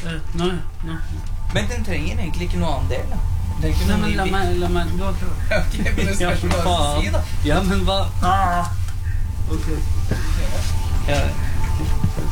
Nå. Men den trenger egentlig ikke noe annen del, da. Nei, men la meg, du har klart. Ok, men det skal ikke bare si, da. Ja, men hva? Ok. Ja.